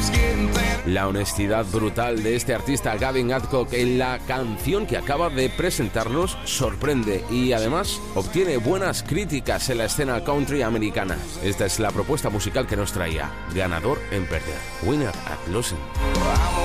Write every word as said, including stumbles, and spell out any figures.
La honestidad brutal de este artista Gavin Adcock en la canción que acaba de presentarnos sorprende y además obtiene buenas críticas en la escena country americana. Esta es la propuesta musical que nos traía Ganador en Perder, Winner at Losing.